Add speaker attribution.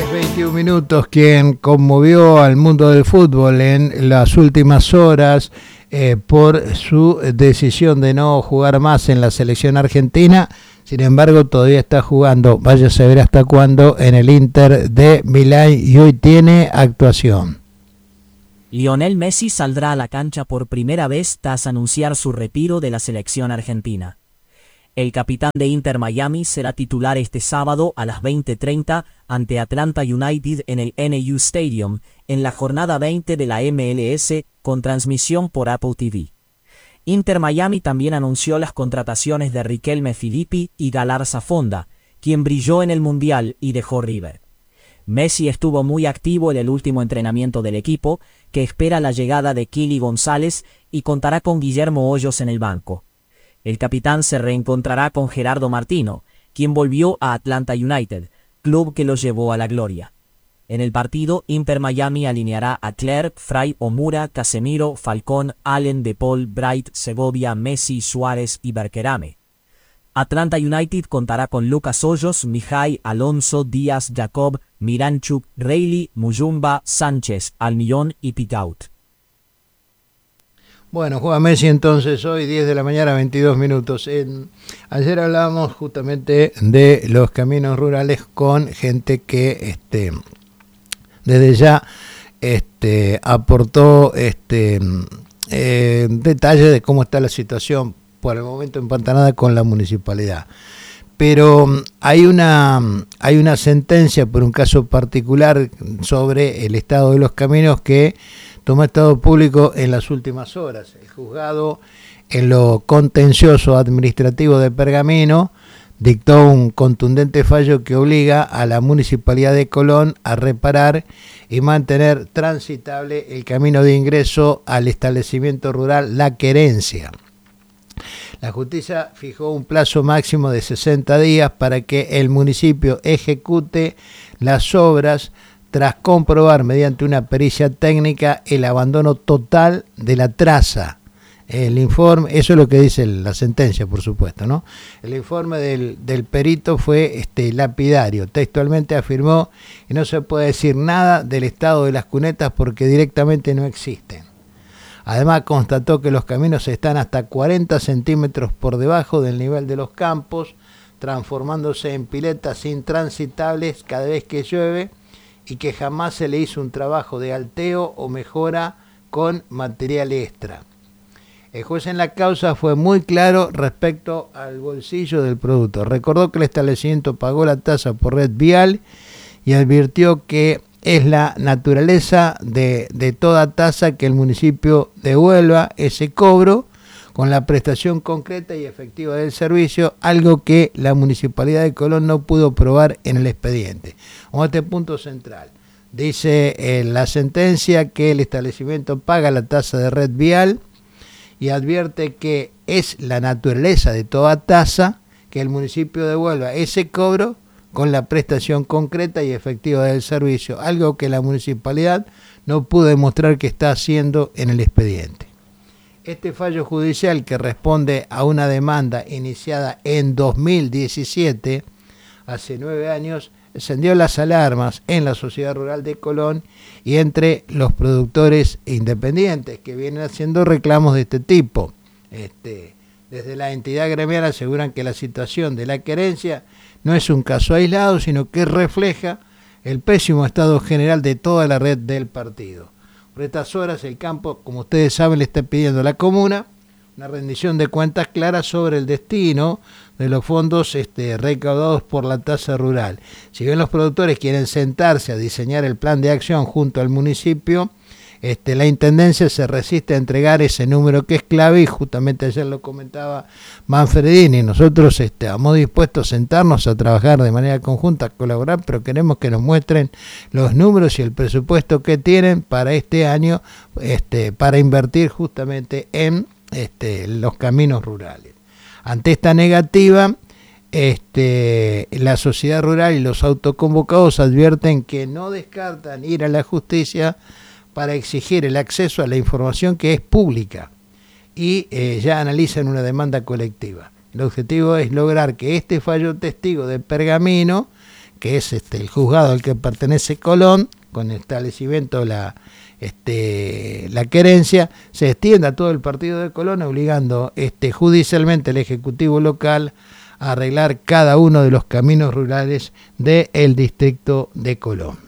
Speaker 1: 21 minutos, quien conmovió al mundo del fútbol en las últimas horas por su decisión de no jugar más en la selección argentina. Sin embargo, todavía está jugando, vaya a saber hasta cuándo, en el Inter de Milán y hoy tiene actuación.
Speaker 2: Lionel Messi saldrá a la cancha por primera vez tras anunciar su retiro de la selección argentina. El capitán de Inter Miami será titular este sábado a las 20:30 ante Atlanta United en el NU Stadium en la jornada 20 de la MLS con transmisión por Apple TV. Inter Miami también anunció las contrataciones de Riquelme Filippi y Galarza Fonda, quien brilló en el Mundial y dejó River. Messi estuvo muy activo en el último entrenamiento del equipo, que espera la llegada de Kili González y contará con Guillermo Hoyos en el banco. El capitán se reencontrará con Gerardo Martino, quien volvió a Atlanta United, club que lo llevó a la gloria. En el partido, Inter Miami alineará a Clerc, Fray, Omura, Casemiro, Falcón, Allen, De Paul, Bright, Segovia, Messi, Suárez y Berkerame. Atlanta United contará con Lucas Hoyos, Mijay, Alonso, Díaz, Jacob, Miranchuk, Reilly, Muyumba, Sánchez, Almillón y Picaut.
Speaker 1: Bueno, juega Messi entonces hoy, 10 de la mañana, 22 minutos. Ayer hablábamos justamente de los caminos rurales con gente que desde ya aportó detalles de cómo está la situación por el momento empantanada con la municipalidad. Pero hay una sentencia por un caso particular sobre el estado de los caminos que tomó estado público en las últimas horas. El juzgado en lo contencioso administrativo de Pergamino dictó un contundente fallo que obliga a la Municipalidad de Colón a reparar y mantener transitable el camino de ingreso al establecimiento rural La Querencia. La justicia fijó un plazo máximo de 60 días para que el municipio ejecute las obras tras comprobar mediante una pericia técnica el abandono total de la traza. El informe, eso es lo que dice la sentencia, por supuesto, ¿no? El informe del perito fue lapidario. Textualmente afirmó que no se puede decir nada del estado de las cunetas porque directamente no existen. Además constató que los caminos están hasta 40 centímetros por debajo del nivel de los campos, transformándose en piletas intransitables cada vez que llueve y que jamás se le hizo un trabajo de alteo o mejora con material extra. El juez en la causa fue muy claro respecto al bolsillo del producto. Recordó que el establecimiento pagó la tasa por red vial y advirtió que es la naturaleza de toda tasa que el municipio devuelva ese cobro con la prestación concreta y efectiva del servicio, algo que la Municipalidad de Colón no pudo probar en el expediente. Con este punto central, dice la sentencia que el establecimiento paga la tasa de red vial y advierte que es la naturaleza de toda tasa que el municipio devuelva ese cobro con la prestación concreta y efectiva del servicio, algo que la municipalidad no pudo demostrar que está haciendo en el expediente. Este fallo judicial, que responde a una demanda iniciada en 2017, hace 9 años, encendió las alarmas en la sociedad rural de Colón y entre los productores independientes que vienen haciendo reclamos de este tipo. Desde la entidad gremial aseguran que la situación de La Querencia no es un caso aislado, sino que refleja el pésimo estado general de toda la red del partido. Por estas horas el campo, como ustedes saben, le está pidiendo a la comuna una rendición de cuentas clara sobre el destino de los fondos recaudados por la tasa rural. Si bien los productores quieren sentarse a diseñar el plan de acción junto al municipio, la Intendencia se resiste a entregar ese número que es clave, y justamente ayer lo comentaba Manfredini. Nosotros estamos dispuestos a sentarnos a trabajar de manera conjunta, a colaborar, pero queremos que nos muestren los números y el presupuesto que tienen para este año para invertir justamente en los caminos rurales. Ante esta negativa, la sociedad rural y los autoconvocados advierten que no descartan ir a la justicia para exigir el acceso a la información que es pública y ya analizan una demanda colectiva. El objetivo es lograr que este fallo testigo de Pergamino, que es el juzgado al que pertenece Colón, con el establecimiento la querencia, se extienda a todo el partido de Colón, obligando judicialmente al Ejecutivo local a arreglar cada uno de los caminos rurales del distrito de Colón.